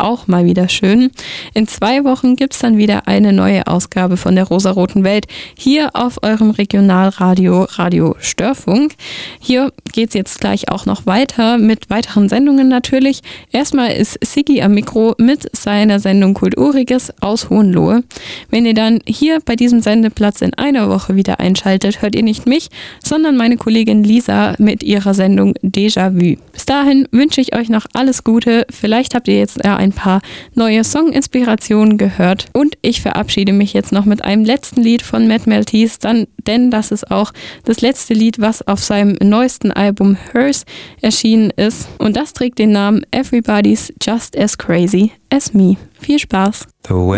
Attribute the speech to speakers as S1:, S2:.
S1: auch mal wieder schön. In 2 Wochen gibt es dann wieder eine neue Ausgabe von der rosaroten Welt hier auf eurem Regionalradio Radio Störfunk. Hier geht es jetzt gleich auch noch weiter mit weiteren Sendungen natürlich. Erstmal ist Siggi am Mikro mit seiner Sendung Kulturiges aus Hohenlohe. Wenn ihr dann hier bei diesem Sendeplatz in einer Woche wieder einschaltet, hört ihr nicht mich, sondern meine Kollegin Lisa mit ihrer Sendung Déjà-vu. Bis dahin wünsche ich euch noch alles Gute. Vielleicht habt ihr jetzt ein paar neue Song-Inspirationen gehört. Und ich verabschiede mich jetzt noch mit einem letzten Lied von Matt Maltese, denn das ist auch das letzte Lied, was auf seinem neuesten Album Hers erschienen ist. Und das trägt den Namen Everybody's Just as Crazy as Me. Viel Spaß!